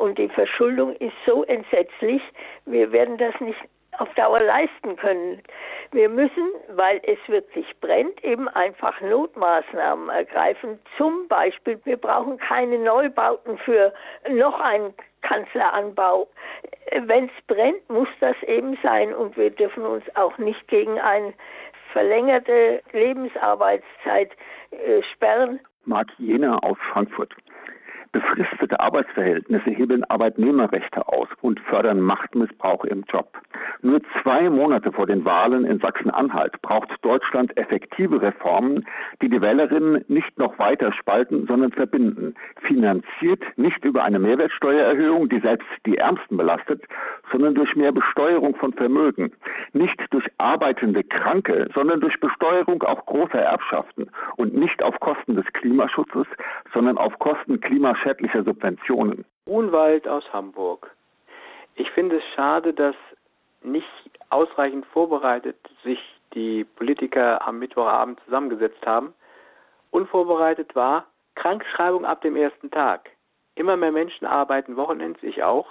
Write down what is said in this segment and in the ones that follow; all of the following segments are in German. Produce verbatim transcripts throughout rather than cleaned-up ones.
Und die Verschuldung ist so entsetzlich, wir werden das nicht auf Dauer leisten können. Wir müssen, weil es wirklich brennt, eben einfach Notmaßnahmen ergreifen. Zum Beispiel, wir brauchen keine Neubauten für noch einen Kanzleranbau. Wenn es brennt, muss das eben sein. Und wir dürfen uns auch nicht gegen eine verlängerte Lebensarbeitszeit äh, sperren. Marc Jena aus Frankfurt. Befristete Arbeitsverhältnisse hebeln Arbeitnehmerrechte aus und fördern Machtmissbrauch im Job. Nur zwei Monate vor den Wahlen in Sachsen-Anhalt braucht Deutschland effektive Reformen, die die Wählerinnen nicht noch weiter spalten, sondern verbinden. Finanziert nicht über eine Mehrwertsteuererhöhung, die selbst die Ärmsten belastet, sondern durch mehr Besteuerung von Vermögen. Nicht durch arbeitende Kranke, sondern durch Besteuerung auch großer Erbschaften. Und nicht auf Kosten des Klimaschutzes, sondern auf Kosten klimaschädlicher Subventionen. Grunwald aus Hamburg. Ich finde es schade, dass nicht ausreichend vorbereitet sich die Politiker am Mittwochabend zusammengesetzt haben. Unvorbereitet war Krankschreibung ab dem ersten Tag. Immer mehr Menschen arbeiten Wochenends, ich auch.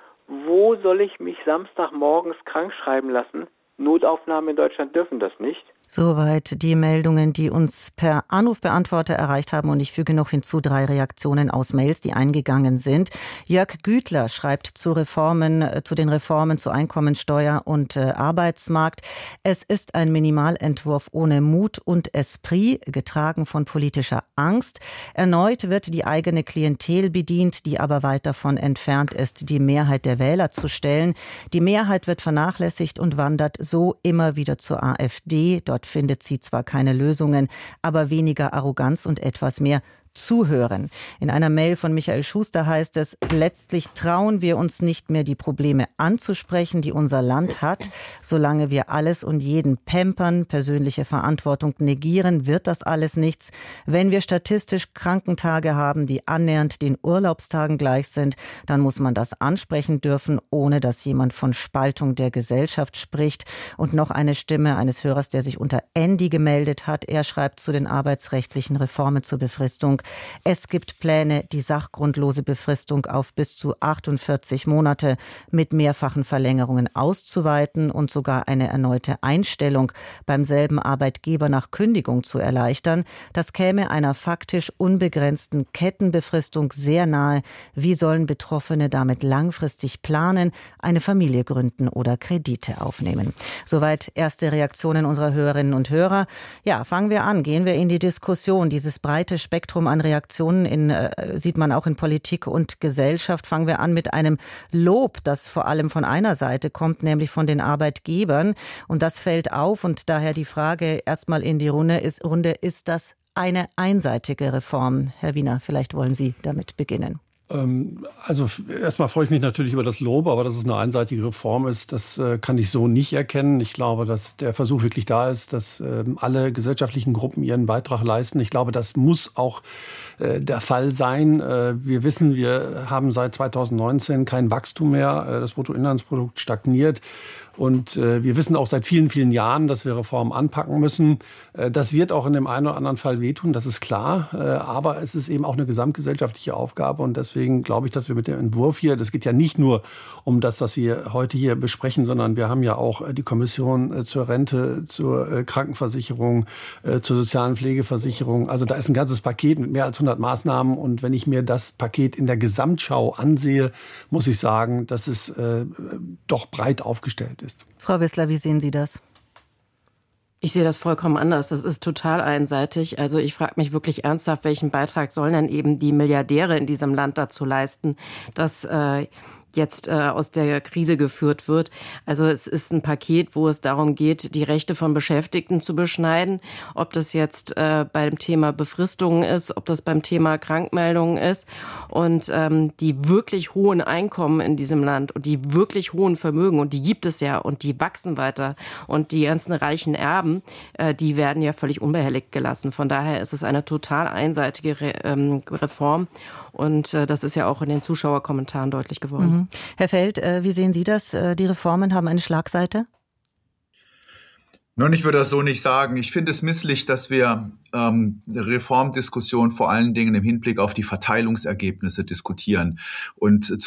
Wo soll ich mich Samstagmorgens krank schreiben lassen? Notaufnahmen in Deutschland dürfen das nicht. Soweit die Meldungen, die uns per Anrufbeantworter erreicht haben. Und ich füge noch hinzu drei Reaktionen aus Mails, die eingegangen sind. Jörg Gütler schreibt zu Reformen, zu den Reformen zu Einkommensteuer und äh, Arbeitsmarkt. Es ist ein Minimalentwurf ohne Mut und Esprit, getragen von politischer Angst. Erneut wird die eigene Klientel bedient, die aber weit davon entfernt ist, die Mehrheit der Wähler zu stellen. Die Mehrheit wird vernachlässigt und wandert so immer wieder zur AfD. Dort findet sie zwar keine Lösungen, aber weniger Arroganz und etwas mehr Zuhören. In einer Mail von Michael Schuster heißt es, letztlich trauen wir uns nicht mehr, die Probleme anzusprechen, die unser Land hat. Solange wir alles und jeden pampern, persönliche Verantwortung negieren, wird das alles nichts. Wenn wir statistisch Krankentage haben, die annähernd den Urlaubstagen gleich sind, dann muss man das ansprechen dürfen, ohne dass jemand von Spaltung der Gesellschaft spricht. Und noch eine Stimme eines Hörers, der sich unter Andy gemeldet hat. Er schreibt zu den arbeitsrechtlichen Reformen zur Befristung: Es gibt Pläne, die sachgrundlose Befristung auf bis zu achtundvierzig Monate mit mehrfachen Verlängerungen auszuweiten und sogar eine erneute Einstellung beim selben Arbeitgeber nach Kündigung zu erleichtern. Das käme einer faktisch unbegrenzten Kettenbefristung sehr nahe. Wie sollen Betroffene damit langfristig planen, eine Familie gründen oder Kredite aufnehmen? Soweit erste Reaktionen unserer Hörerinnen und Hörer. Ja, fangen wir an. Gehen wir in die Diskussion. Dieses breite Spektrum an Reaktionen in, äh, sieht man auch in Politik und Gesellschaft. Fangen wir an mit einem Lob, das vor allem von einer Seite kommt, nämlich von den Arbeitgebern. Und das fällt auf. Und daher die Frage erstmal in die Runde ist, Runde, ist das eine einseitige Reform? Herr Wiener, vielleicht wollen Sie damit beginnen. Also erstmal freue ich mich natürlich über das Lob, aber dass es eine einseitige Reform ist, das kann ich so nicht erkennen. Ich glaube, dass der Versuch wirklich da ist, dass alle gesellschaftlichen Gruppen ihren Beitrag leisten. Ich glaube, das muss auch der Fall sein. Wir wissen, wir haben seit zweitausendneunzehn kein Wachstum mehr. Das Bruttoinlandsprodukt stagniert. Und äh, wir wissen auch seit vielen, vielen Jahren, dass wir Reformen anpacken müssen. Äh, das wird auch in dem einen oder anderen Fall wehtun, das ist klar. Äh, aber es ist eben auch eine gesamtgesellschaftliche Aufgabe. Und deswegen glaube ich, dass wir mit dem Entwurf hier, das geht ja nicht nur um das, was wir heute hier besprechen, sondern wir haben ja auch die Kommission äh, zur Rente, zur äh, Krankenversicherung, äh, zur sozialen Pflegeversicherung. Also da ist ein ganzes Paket mit mehr als hundert Maßnahmen. Und wenn ich mir das Paket in der Gesamtschau ansehe, muss ich sagen, dass es äh, doch breit aufgestellt ist. Frau Wissler, wie sehen Sie das? Ich sehe das vollkommen anders. Das ist total einseitig. Also ich frage mich wirklich ernsthaft, welchen Beitrag sollen denn eben die Milliardäre in diesem Land dazu leisten, dass äh, jetzt äh, aus der Krise geführt wird. Also es ist ein Paket, wo es darum geht, die Rechte von Beschäftigten zu beschneiden. Ob das jetzt äh, beim Thema Befristungen ist, ob das beim Thema Krankmeldungen ist. Und ähm, die wirklich hohen Einkommen in diesem Land und die wirklich hohen Vermögen, und die gibt es ja und die wachsen weiter. Und die ganzen reichen Erben, äh, die werden ja völlig unbehelligt gelassen. Von daher ist es eine total einseitige Re- ähm, Reform. Und äh, das ist ja auch in den Zuschauerkommentaren deutlich geworden. Mhm. Herr Feld, äh, wie sehen Sie das? Äh, die Reformen haben eine Schlagseite? Nun, ich würde das so nicht sagen. Ich finde es misslich, dass wir ähm, eine Reformdiskussion vor allen Dingen im Hinblick auf die Verteilungsergebnisse diskutieren und